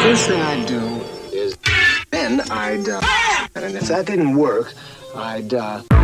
first thing I'd do is then and if that didn't work, I'd